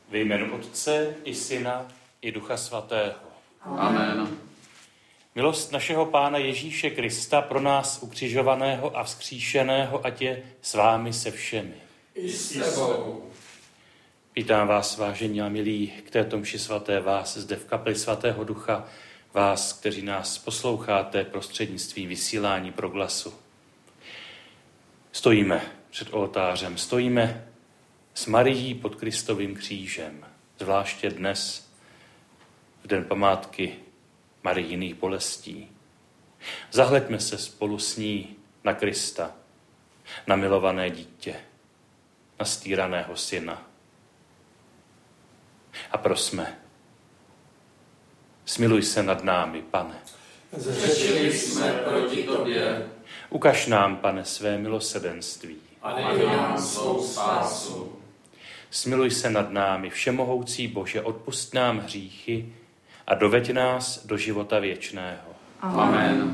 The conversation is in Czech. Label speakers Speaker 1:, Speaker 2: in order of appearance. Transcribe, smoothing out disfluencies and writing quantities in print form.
Speaker 1: Ve jménu Otce i Syna i Ducha Svatého.
Speaker 2: Amen.
Speaker 1: Milost našeho Pána Ježíše Krista pro nás ukřižovaného a vzkříšeného, ať je s vámi se všemi.
Speaker 2: I s tebou.
Speaker 1: Vítám vás, vážení a milí, k této mši svaté, vás zde v kapli svatého Ducha, vás, kteří nás posloucháte prostřednictvím vysílání Proglasu. Stojíme před oltářem, stojíme s Marií pod Kristovým křížem, zvláště dnes, v den památky Marijiných bolestí. Zahleďme se spolu s ní na Krista, na milované dítě, na stýraného syna. A prosme, smiluj se nad námi, Pane.
Speaker 2: Zřešili jsme proti tobě.
Speaker 1: Ukaž nám, Pane, své milosrdenství.
Speaker 2: A dej nám svou spásu.
Speaker 1: Smiluj se nad námi, všemohoucí Bože, odpusť nám hříchy a doveď nás do života věčného.
Speaker 2: Amen.